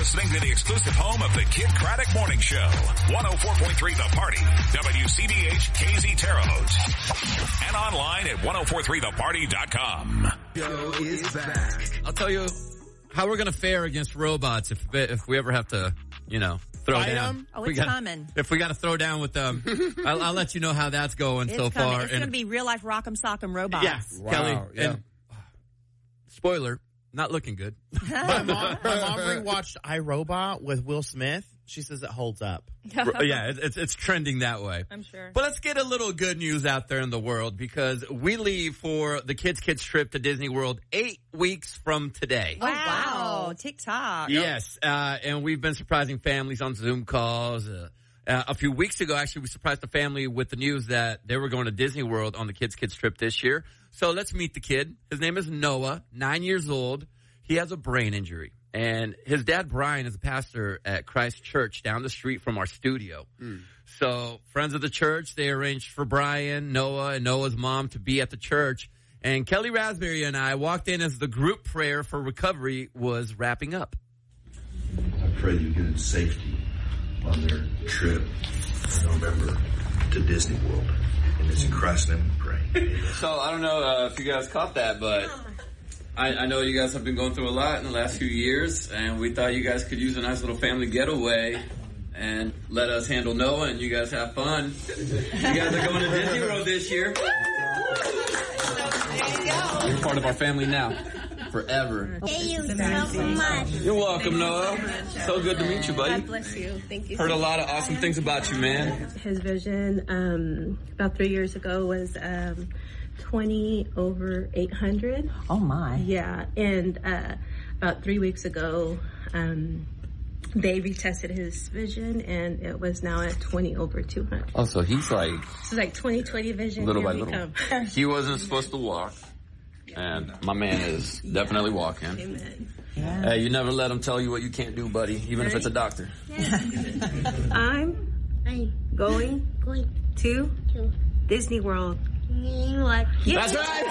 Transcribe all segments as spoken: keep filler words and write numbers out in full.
listening to the exclusive home of the Kid Craddock Morning Show. one oh four point three The Party. W C B H K Z Terre Haute. And online at ten forty-three the party dot com. Show is back. I'll tell you how we're going to fare against robots if if we ever have to, you know, throw Fight down. them? Oh, it's gotta, coming. If we got to throw down with them, I'll, I'll let you know how that's going It's so coming. far. It's going to be real life rock'em sock'em robots. Yeah, Wow, Kelly. yeah. And, spoiler, not looking good. My mom, my mom rewatched iRobot with Will Smith. She says it holds up. Yeah, it's, it's it's trending that way. I'm sure. But let's get a little good news out there in the world because we leave for the Kids Kids trip to Disney World eight weeks from today. Oh, wow. TikTok. Yes, uh, and we've been surprising families on Zoom calls. Uh, uh, a few weeks ago, actually, we surprised the family with the news that they were going to Disney World on the Kids Kids trip this year. So let's meet the kid. His name is Noah, nine years old. He has a brain injury. And his dad, Brian, is a pastor at Christ Church down the street from our studio. Mm. So friends of the church, they arranged for Brian, Noah, and Noah's mom to be at the church. And Kelly Raspberry and I walked in as the group prayer for recovery was wrapping up. I pray you get in safety on their trip in November to Disney World. And it's in Christ's name we pray. So I don't know uh, if you guys caught that, but I, I know you guys have been going through a lot in the last few years, and we thought you guys could use a nice little family getaway and let us handle Noah, and you guys have fun. You guys are going to Disney World this year. You're part of our family now. Forever. Thank you so much. You're welcome, Noah. So good to meet you, buddy. God bless you. Thank you. Heard a lot of awesome things about you, man. His vision um, about three years ago was um, twenty over eight hundred. Oh, my. Yeah, and uh, about three weeks ago, um, they retested his vision, and it was now at twenty over two hundred. Oh, so he's like... It's like twenty twenty vision. Little Here by we little. come. He wasn't supposed to walk. And my man is definitely walking. Amen. Yeah. Hey, you never let him tell you what you can't do, buddy, even if it's a doctor. I'm going, going to, to Disney World. That's right!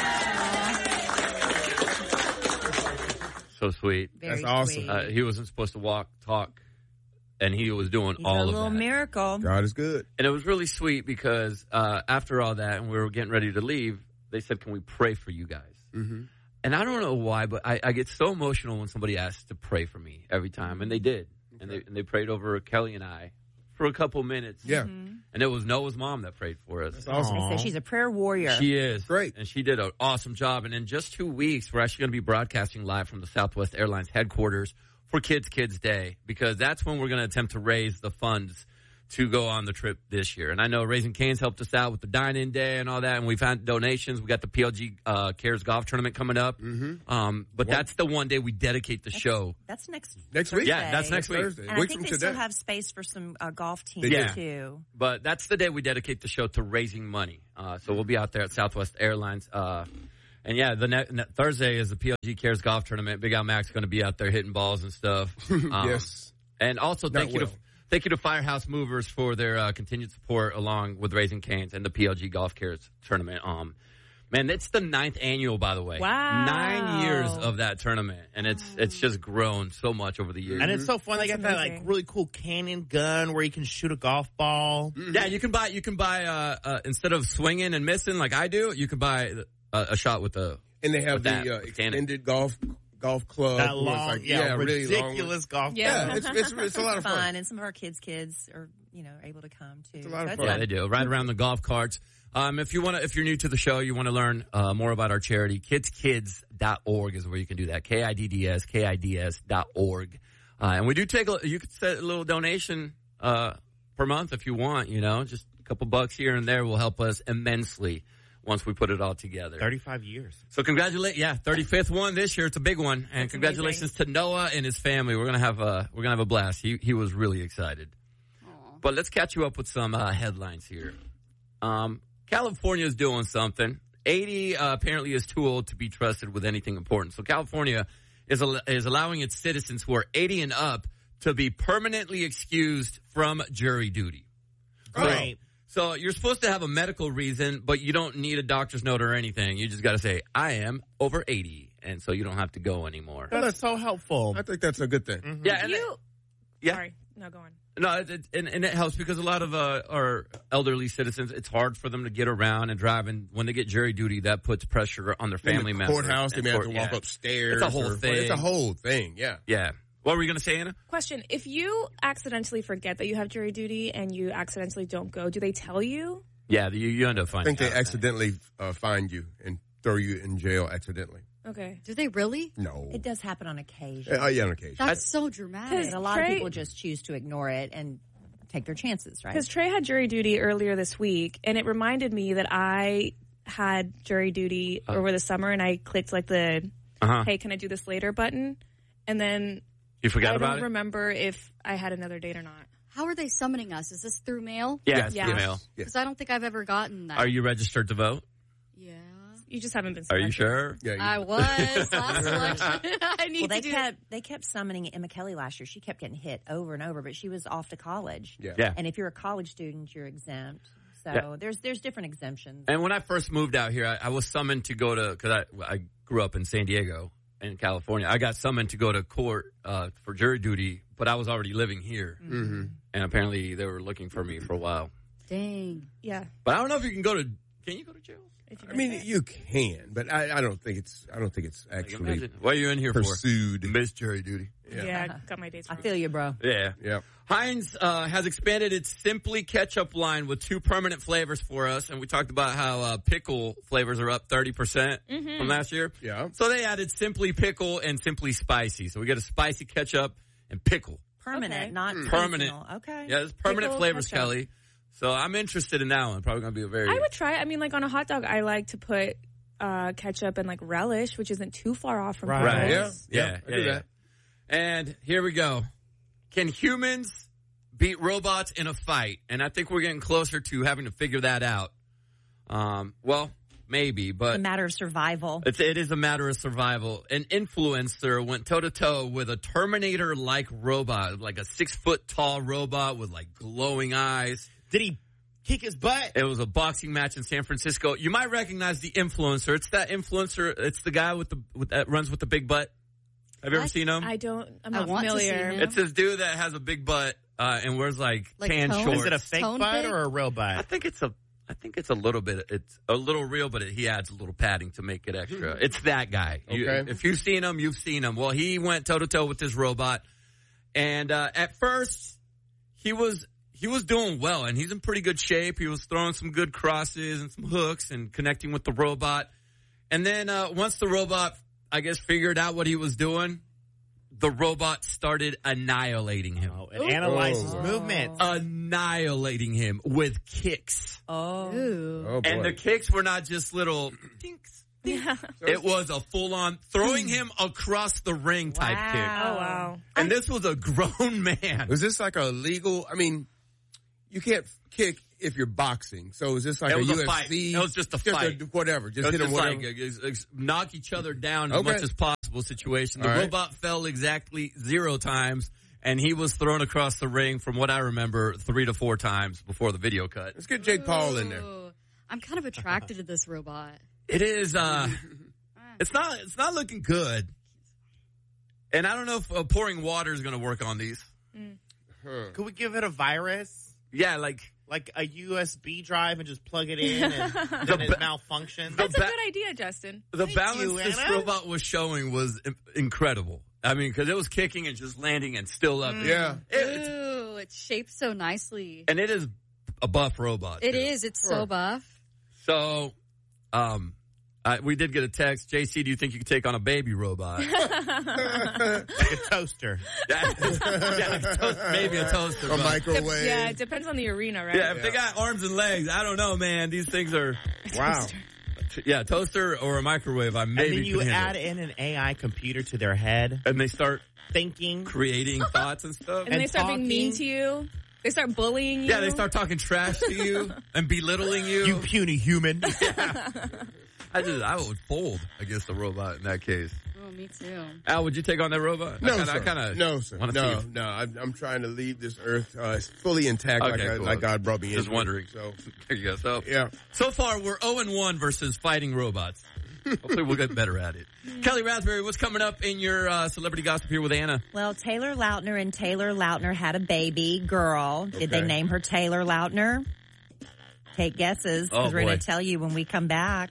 So sweet. Very That's awesome. sweet. Uh, he wasn't supposed to walk, talk, and he was doing He's all a of little that. miracle. God is good. And it was really sweet because uh, after all that, and we were getting ready to leave, they said, can we pray for you guys? Mm-hmm. And I don't know why, but I, I get so emotional when somebody asks to pray for me every time. And they did. Okay. And they and they prayed over Kelly and I for a couple minutes. Yeah. Mm-hmm. And it was Noah's mom that prayed for us. That's awesome. They say she's a prayer warrior. She is. Great. And she did an awesome job. And in just two weeks, we're actually going to be broadcasting live from the Southwest Airlines headquarters for Kids Kids Day, because that's when we're going to attempt to raise the funds to go on the trip this year. And I know Raising Cane's helped us out with the dine-in day and all that, and we've had donations. We got the P L G uh, Cares Golf Tournament coming up. Mm-hmm. Um, but What? that's the one day we dedicate the That's- show. That's next Next week? Yeah, that's next week. Thursday. And Week I think from they today. still have space for some uh, golf teams, Yeah. too. But that's the day we dedicate the show to raising money. Uh, so we'll be out there at Southwest Airlines. Uh, and yeah, the ne- ne- Thursday is the P L G Cares Golf Tournament. Big Al Mac's going to be out there hitting balls and stuff. Um, Yes. And also Not thank you to well. thank you to Firehouse Movers for their uh, continued support along with Raising Cane's and the P L G Golf Cares Tournament. Um, man, it's the ninth annual, by the way. Wow. Nine years of that tournament, and it's it's just grown so much over the years. And it's so fun. They got That's that like amazing. really cool cannon gun where you can shoot a golf ball. Yeah, you can buy. You can buy uh, uh, instead of swinging and missing like I do. You can buy a, a shot with the. And they have With the that, uh, with cannon. extended golf golf club. That where it's long, like, yeah, really long. ridiculous golf. Yeah. Yeah, it's, it's, it's a lot of fun. fun. And some of our kids' kids are, you know, able to come, too. It's a lot of So fun. Yeah, they do. Right around the golf carts. Um, if you want to, if you're new to the show, you want to learn uh, more about our charity, kids kids dot org is where you can do that. K I D D S, K I D S dot org. Uh, and we do take a, you could set a little donation, uh, per month if you want, you know, just a couple bucks here and there will help us immensely once we put it all together. thirty-five years. So congratulate, yeah, thirty-fifth one this year. It's a big one. And That's congratulations to Noah and his family. We're going to have a, we're going to have a blast. He, he was really excited. Aww. But let's catch you up with some, uh, headlines here. Um, California is doing something. eighty, uh, apparently is too old to be trusted with anything important. So California is, al- is allowing its citizens who are eighty and up to be permanently excused from jury duty. Great. So you're supposed to have a medical reason, but you don't need a doctor's note or anything. You just got to say, I am over eighty, and so you don't have to go anymore. That's so helpful. I think that's a good thing. Mm-hmm. Yeah, and you. it- yeah. Sorry. No, go on. No, it, it, and, and it helps because a lot of uh, our elderly citizens, it's hard for them to get around and drive. And when they get jury duty, that puts pressure on their family In the members. courthouse, they and may have court- to walk yeah. upstairs. It's a whole or- thing. It's a whole thing, yeah. Yeah. What were you going to say, Anna? Question: if you accidentally forget that you have jury duty and you accidentally don't go, do they tell you? Yeah, you, you end up I finding think they out. accidentally uh, find you and throw you in jail accidentally. Okay. Do they really? No. It does happen on occasion. Uh, yeah, on occasion. That's so dramatic. And a lot Trey- of people just choose to ignore it and take their chances, right? Because Trey had jury duty earlier this week, and it reminded me that I had jury duty Oh. over the summer, and I clicked like the Uh-huh. "Hey, can I do this later?" button, and then You forgot I about don't it? remember if I had another date or not. How are they summoning us? Is this through mail? Yeah, Yes, it's Yeah. through mail. Yes. Because I don't think I've ever gotten that. Are you registered to vote? Yeah. You just haven't been. Are you selected. sure? Yeah, you- I was last election. I need Well, they to do kept they kept summoning Emma Kelly last year. She kept getting hit over and over, but she was off to college. Yeah. Yeah. And if you're a college student, you're exempt. So Yeah. there's there's different exemptions. And when I first moved out here, I, I was summoned to go to, because I, I grew up in San Diego, in California. I got summoned to go to court uh, for jury duty, but I was already living here. Mm-hmm. And apparently they were looking for me for a while. Dang. Yeah. But I don't know if you can go to, can you go to jail? If you I miss mean, it. you can, but I, I don't think it's. I don't think it's actually Imagine. What are you in here pursued. for? Miss jury duty. yeah, I got my dates I wrong. feel you, bro. Yeah. Yeah. Heinz uh, has expanded its Simply Ketchup line with two permanent flavors for us, and we talked about how uh, pickle flavors are up thirty percent Mm-hmm. from last year. Yeah. So they added Simply Pickle and Simply Spicy. So we get a spicy ketchup and pickle. Permanent, Okay. not Permanent. seasonal. Okay. Yeah, it's permanent Pickle flavors, ketchup. Kelly. So I'm interested in that one. Probably going to be a very... I would try. I mean, like on a hot dog, I like to put uh, ketchup and like relish, which isn't too far off from Right. pickles. Yeah. Yeah, I yeah, do yeah. that. And here we go. Can humans beat robots in a fight? And I think we're getting closer to having to figure that out. Um, well, maybe, It's but a matter of survival. it's, it is a matter of survival. An influencer went toe to toe with a Terminator-like robot, like a six-foot-tall robot with like glowing eyes. Did he kick his butt? It was a boxing match in San Francisco. You might recognize the influencer. It's that influencer. It's the guy with the with, that runs with the big butt. Have you ever What? seen him? I don't. I'm I not want to see familiar. him. It's this dude that has a big butt uh, and wears like, Like tan tone? shorts. Is it a fake Tone butt big? or a real I butt? think it's a. I think it's a little bit. It's a little real, but it, he adds a little padding to make it extra. It's that guy. You- Okay. if you've seen him, you've seen him. Well, he went toe to toe with this robot, and uh, at first he was he was doing well, and he's in pretty good shape. He was throwing some good crosses and some hooks and connecting with the robot. And then uh, once the robot, I guess, figured out what he was doing, the robot started annihilating him. Oh, it analyzes Oh. movement. Annihilating him with kicks. Oh. Ooh. Oh boy. And the kicks were not just little dinks. Yeah. It was a full-on throwing him across the ring type Wow. kick. Oh wow. And this was a grown man. Was this like a legal? I mean, you can't kick if you're boxing. So is this like It a was a U F C? fight. It was just a fight. whatever. Just It was hit him just whatever. like uh, uh, knock each other down as Okay. much as possible situation. The All right. robot fell exactly zero times, and he was thrown across the ring, from what I remember, three to four times before the video cut. Let's get Jake Paul in there. Ooh. I'm kind of attracted to this robot. It is. Uh, it's not. It's not looking good. And I don't know if uh, pouring water is going to work on these. Could we give it a virus? Yeah, like Like a U S B drive and just plug it in and then it ba- malfunctions? That's a ba- good idea, Justin. the Thank balance you, this Anna. robot was showing was in- incredible. I mean, because it was kicking and just landing and still up. Yeah. It- it's- Ooh, it's shaped so nicely. and it is a buff robot. It too. is. It's so buff. So, um, I, we did get a text. J C, do you think you could take on a baby robot? Like a toaster. yeah, like a toast- maybe a toaster. A but- microwave. Yeah, it depends on the arena, right? yeah, if they got arms and legs, I don't know, man. These things are, Wow. yeah, toaster or a microwave. I And maybe then you could add handle. in an A I computer to their head, and they start thinking. creating thoughts and stuff. And, they start being mean talking. to you. They start bullying you. Yeah, they start talking trash to you and belittling you. You puny human. I just, I would fold against the robot in that case. Oh, me too. Al, would you take on that robot? No, I kinda, sir. I kinda no, sir. wanna No, see no. I'm, I'm trying to leave this earth uh, it's fully intact, Okay, like, I, cool. like God brought me in. Just wondering. So, There you go. So, yeah. so far we're zero and one versus fighting robots. Hopefully we'll get better at it. Kelly Raspberry, what's coming up in your uh, celebrity gossip here with Anna? Well, Taylor Lautner and Taylor Lautner had a baby girl. Did they Okay. name her Taylor Lautner? Take guesses, because Oh, we're going boy. to tell you when we come back.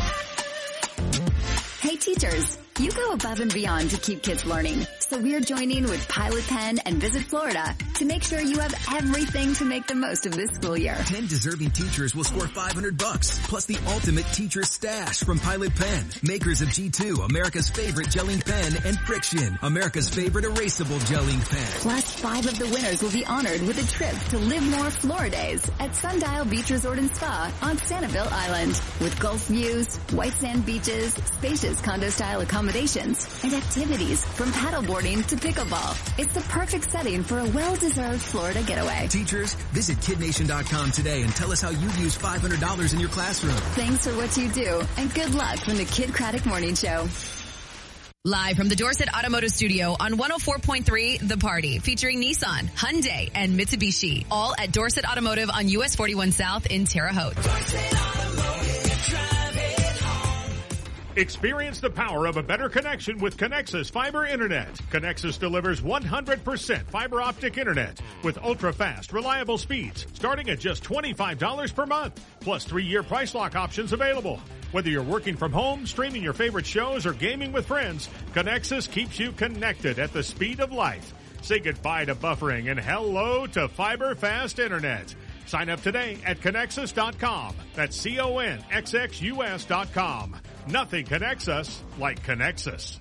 Hey teachers, you go above and beyond to keep kids learning. So we're joining with Pilot Pen and Visit Florida to make sure you have everything to make the most of this school year. ten deserving teachers will score five hundred bucks, plus the ultimate teacher stash from Pilot Pen, makers of G two, America's favorite gel ink pen, and Friction, America's favorite erasable gel ink pen. Plus, five of the winners will be honored with a trip to Live More Floridays at Sundial Beach Resort and Spa on Sanibel Island. With Gulf views, white sand beaches, spacious condo-style accommodations, and activities from paddleboarding to pickleball. It's the perfect setting for a well-deserved Florida getaway. Teachers, visit kid nation dot com today and tell us how you've used five hundred dollars in your classroom. Thanks for what you do, and good luck from the Kid Craddock Morning Show. Live from the Dorset Automotive Studio on one oh four point three The Party, featuring Nissan, Hyundai, and Mitsubishi. All at Dorset Automotive on U S forty-one South in Terre Haute. Experience the power of a better connection with Connexus Fiber Internet. Connexus delivers one hundred percent fiber optic internet with ultra-fast, reliable speeds starting at just twenty-five dollars per month, plus three-year price lock options available. Whether you're working from home, streaming your favorite shows, or gaming with friends, Connexus keeps you connected at the speed of light. Say goodbye to buffering and hello to fiber fast internet. Sign up today at Connexus dot com. That's C O N X X U S dot com. Nothing connects us like Connexus.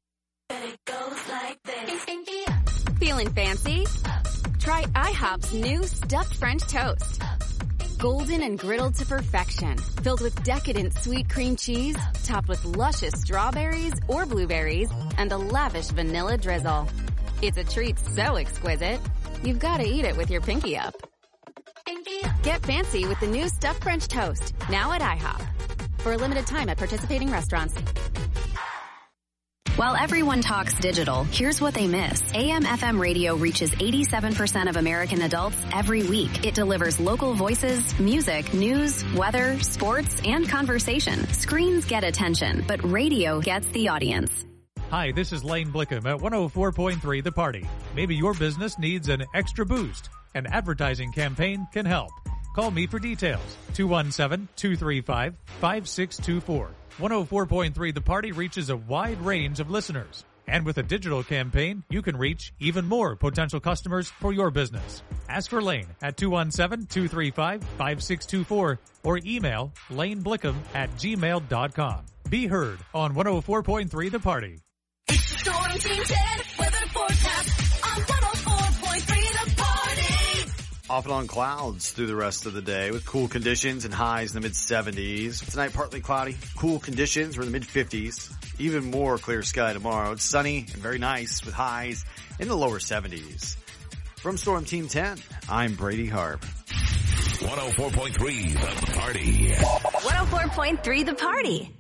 Feeling fancy? Try IHOP's new stuffed French toast. Golden and griddled to perfection, filled with decadent sweet cream cheese, topped with luscious strawberries or blueberries, and a lavish vanilla drizzle. It's a treat so exquisite, you've got to eat it with your pinky up. Get fancy with the new stuffed French toast, now at IHOP. For a limited time at participating restaurants. While everyone talks digital, here's what they miss. A M F M radio reaches eighty-seven percent of American adults every week. It delivers local voices, music, news, weather, sports, and conversation. Screens get attention, but radio gets the audience. Hi, this is Lane Blickham at one oh four point three The Party. Maybe your business needs an extra boost. An advertising campaign can help. Call me for details. two one seven, two three five, five six two four. one oh four point three The Party reaches a wide range of listeners. And with a digital campaign, you can reach even more potential customers for your business. Ask for Lane at two one seven, two three five, five six two four or email laneblickham at gmail dot com. Be heard on one oh four point three The Party. Storm Team ten weather forecast on one oh four point three The Party. Off and on clouds through the rest of the day with cool conditions and highs in the mid seventies. Tonight partly cloudy, cool conditions. We're in the mid fifties. Even more clear sky tomorrow. It's sunny and very nice with highs in the lower seventies. From Storm Team ten, I'm Brady Harp. one oh four point three The Party. one oh four point three The Party.